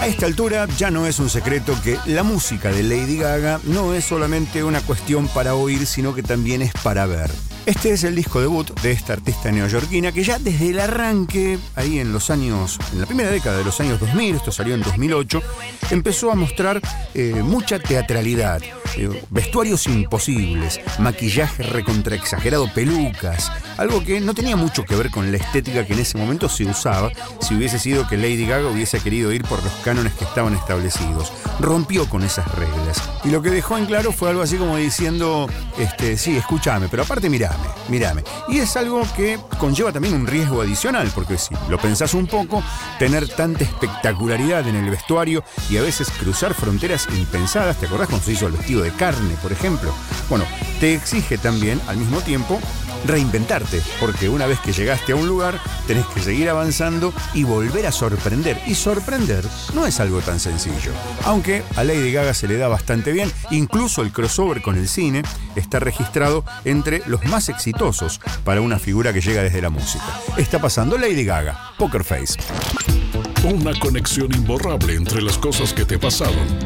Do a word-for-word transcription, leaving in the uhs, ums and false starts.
A esta altura ya no es un secreto que la música de Lady Gaga no es solamente una cuestión para oír, sino que también es para ver. Este es el disco debut de esta artista neoyorquina que ya desde el arranque, ahí en los años, en la primera década de los años dos mil, esto salió en dos mil ocho, empezó a mostrar eh, mucha teatralidad, eh, vestuarios imposibles, maquillaje recontraexagerado, pelucas, algo que no tenía mucho que ver con la estética que en ese momento se usaba si hubiese sido que Lady Gaga hubiese querido ir por los cánones que estaban establecidos. Rompió con esas reglas y lo que dejó en claro fue algo así como diciendo, este, sí, escúchame, pero aparte mirame, mirame. Y es algo que conlleva también un riesgo adicional, porque si lo pensás un poco, tener tanta espectacularidad en el vestuario y a veces cruzar fronteras impensadas, ¿te acordás cuando se hizo el vestido de carne, por ejemplo? Bueno, te exige también, al mismo tiempo, reinventarte, porque una vez que llegaste a un lugar, tenés que seguir avanzando y volver a sorprender. Y sorprender no es algo tan sencillo. Aunque a Lady Gaga se le da bastante bien, incluso el crossover con el cine está registrado entre los más exitosos para una figura que llega desde la música. Está pasando Lady Gaga, Poker Face. Una conexión imborrable entre las cosas que te pasaron.